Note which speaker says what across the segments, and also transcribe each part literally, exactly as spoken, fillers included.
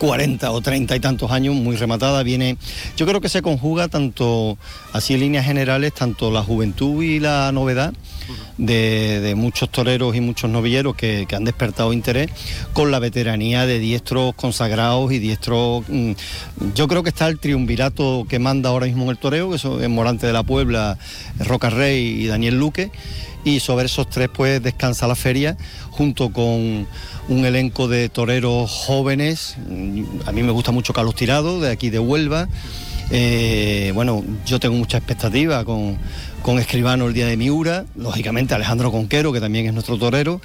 Speaker 1: cuarenta o treinta y tantos años, muy rematada, viene, yo creo que se conjuga tanto, así en líneas generales, tanto la juventud y la novedad de, de muchos toreros y muchos novilleros que, que han despertado interés, con la veteranía de diestros consagrados y diestros, mmm, yo creo que está el triunvirato que manda ahora mismo en el toreo, que son Morante de la Puebla, Roca Rey y Daniel Luque, y sobre esos tres pues descansa la feria, junto con un elenco de toreros jóvenes. A mí me gusta mucho Carlos Tirado, de aquí de Huelva. Eh, bueno, yo tengo mucha expectativa con, con Escribano el día de Miura, lógicamente Alejandro Conquero, que también es nuestro torero,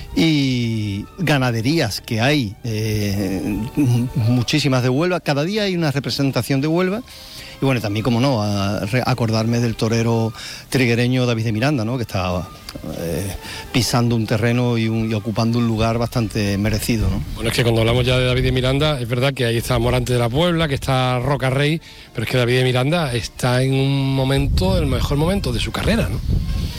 Speaker 1: y ganaderías que hay, eh, muchísimas de Huelva, cada día hay una representación de Huelva. Y bueno, también, como no, a, a acordarme del torero triguereño David de Miranda, ¿no?, que estaba eh, pisando un terreno y, un, y ocupando un lugar bastante merecido, ¿no?
Speaker 2: Bueno, es que cuando hablamos ya de David de Miranda, es verdad que ahí está Morante de la Puebla, que está Roca Rey, pero es que David de Miranda está en un momento, el mejor momento de su carrera, ¿no?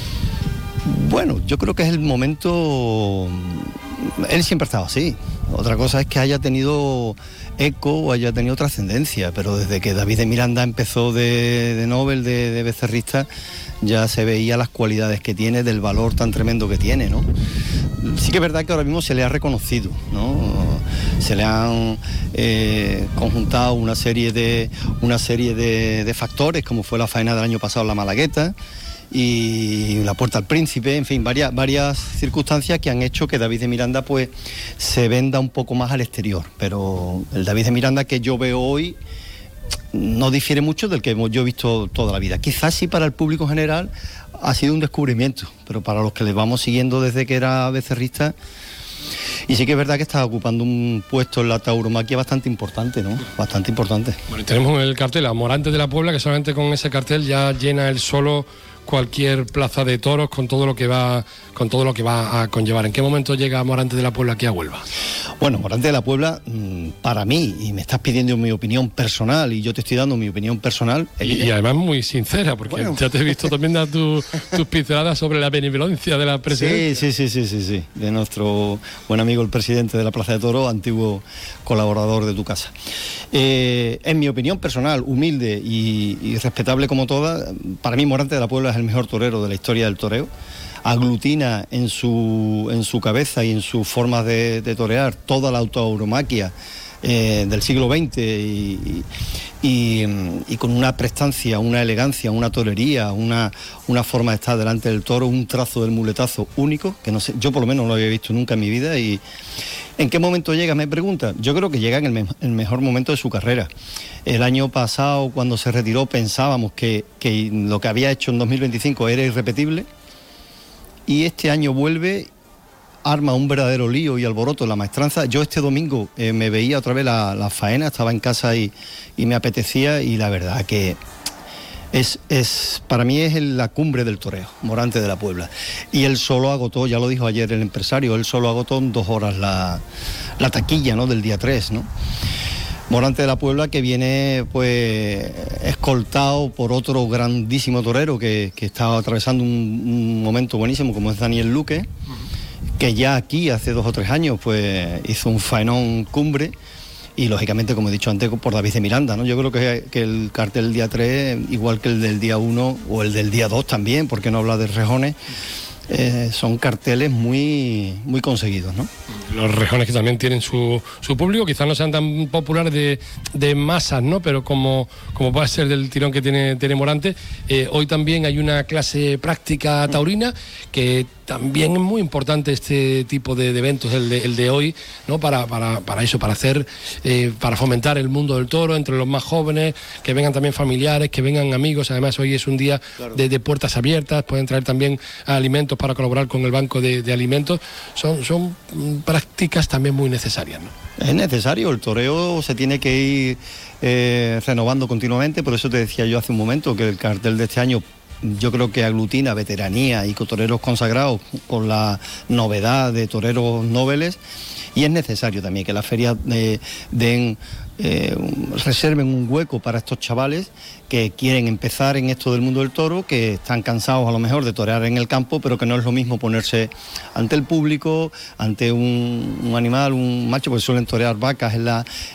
Speaker 1: Bueno, yo creo que es el momento... Él siempre ha estado así. Otra cosa es que haya tenido eco o haya tenido trascendencia, pero desde que David de Miranda empezó de, de Nobel, de, de becerrista, ya se veía las cualidades que tiene, del valor tan tremendo que tiene, ¿no? Sí que es verdad que ahora mismo se le ha reconocido, ¿no? Se le han eh, conjuntado una serie de una serie de, de factores, como fue la faena del año pasado en la Malagueta y la Puerta al Príncipe, en fin, varias, varias circunstancias que han hecho que David de Miranda pues se venda un poco más al exterior, pero el David de Miranda que yo veo hoy no difiere mucho del que yo he visto toda la vida. Quizás sí para el público general ha sido un descubrimiento, pero para los que le vamos siguiendo desde que era becerrista, y sí que es verdad que está ocupando un puesto en la tauromaquia bastante importante, ¿no? Bastante importante.
Speaker 2: Bueno, y tenemos en el cartel a Morante de la Puebla, que solamente con ese cartel ya llena él solo cualquier plaza de toros con todo lo que va con todo lo que va a conllevar. ¿En qué momento llega Morante de la Puebla aquí a Huelva?
Speaker 1: Bueno, Morante de la Puebla, para mí, y me estás pidiendo mi opinión personal, y yo te estoy dando mi opinión personal.
Speaker 2: Y, y además muy sincera, porque bueno, ya te he visto también dar tu, tus pinceladas sobre la benevolencia de la presidencia.
Speaker 1: Sí, sí, sí, sí, sí, sí, de nuestro buen amigo el presidente de la Plaza de Toros, antiguo colaborador de tu casa. Eh, en mi opinión personal, humilde y, y respetable como toda, para mí Morante de la Puebla es el mejor torero de la historia del toreo. Aglutina en su, en su cabeza y en sus formas de, de torear toda la tauromaquia eh, del siglo veinte y, y, y con una prestancia, una elegancia, una torería, una, una forma de estar delante del toro, un trazo del muletazo único, que no sé, yo por lo menos no lo había visto nunca en mi vida. Y ¿en qué momento llega? Me pregunta. Yo creo que llega en el, me el mejor momento de su carrera. El año pasado, cuando se retiró, pensábamos que, que lo que había hecho en dos mil veinticinco era irrepetible, y este año vuelve, arma un verdadero lío y alboroto en la maestranza. Yo este domingo eh, me veía otra vez la, la faena, estaba en casa y, y me apetecía, y la verdad que es, es para mí es la cumbre del toreo, Morante de la Puebla. Y él solo agotó, ya lo dijo ayer el empresario, él solo agotó en dos horas la, la taquilla, ¿no?, del día tres, ¿no? Morante de la Puebla, que viene pues escoltado por otro grandísimo torero que, que está atravesando un, un momento buenísimo, como es Daniel Luque, uh-huh, que ya aquí hace dos o tres años pues hizo un faenón cumbre, y lógicamente, como he dicho antes, por David de Miranda, ¿no? Yo creo que, que el cartel del día tres, igual que el del día uno o el del día dos también, porque no habla de rejones, Eh, son carteles muy, muy conseguidos, ¿no?
Speaker 2: Los rejones que también tienen su, su público, quizás no sean tan populares de, de masas, ¿no? Pero como, como puede ser del tirón que tiene, tiene Morante, eh, hoy también hay una clase práctica taurina que también es muy importante, este tipo de, de eventos, el de, el de hoy, ¿no? Para, para, para eso, para hacer, eh, para fomentar el mundo del toro entre los más jóvenes, que vengan también familiares, que vengan amigos. Además, hoy es un día claro, de, de puertas abiertas, pueden traer también alimentos para colaborar con el banco de, de alimentos. Son, son prácticas también muy necesarias, ¿no?
Speaker 1: Es necesario, el toreo se tiene que ir eh, renovando continuamente, por eso te decía yo hace un momento que el cartel de este año yo creo que aglutina veteranía y toreros consagrados con la novedad de toreros nobles, y es necesario también que las ferias eh, den eh, reserven un hueco para estos chavales que quieren empezar en esto del mundo del toro, que están cansados a lo mejor de torear en el campo, pero que no es lo mismo ponerse ante el público, ante un, un animal, un macho, porque suelen torear vacas en, la,